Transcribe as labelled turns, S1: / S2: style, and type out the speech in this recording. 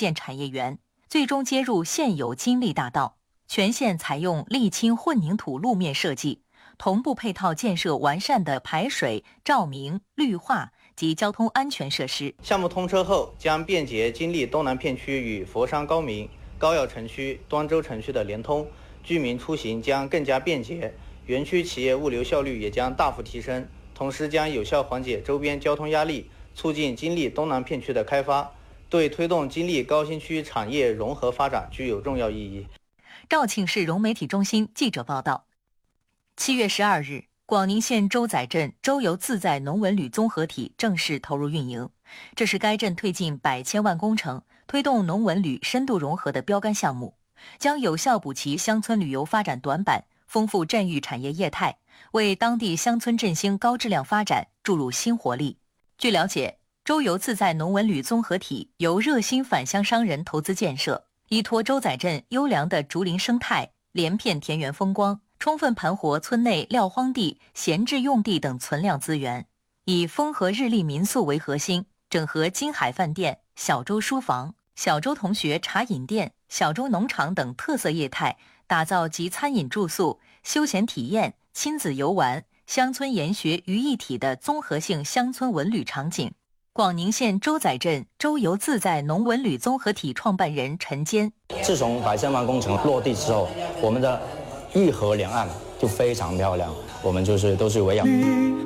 S1: 建产业园，最终接入现有金利大道，全线采用沥青混凝土路面设计，同步配套建设完善的排水、照明、绿化及交通安全设施。
S2: 项目通车后，将便捷金利东南片区与佛山高明、高要城区、端州城区的连通，居民出行将更加便捷，园区企业物流效率也将大幅提升，同时将有效缓解周边交通压力，促进金利东南片区的开发，对推动金利高新区产业融合发展具有重要意义。
S1: 肇庆市融媒体中心记者报道，7月12日，广宁县周仔镇周游自在农文旅综合体正式投入运营，这是该镇推进百千万工程、推动农文旅深度融合的标杆项目，将有效补齐乡村旅游发展短板，丰富镇域产业业态，为当地乡村振兴高质量发展注入新活力。据了解，周游自在农文旅综合体由热心返乡商人投资建设，依托周仔镇优良的竹林生态、连片田园风光，充分盘活村内撂荒地、闲置用地等存量资源，以风和日丽民宿为核心，整合金海饭店、小洲书房、小洲同学茶饮店、小洲农场等特色业态，打造集餐饮住宿、休闲体验、亲子游玩、乡村研学于一体的综合性乡村文旅场景。广宁县周仔镇周游自在农文旅综合体创办人陈坚：
S3: 自从百千万工程落地之后，我们的一河两岸就非常漂亮，我们都是维养。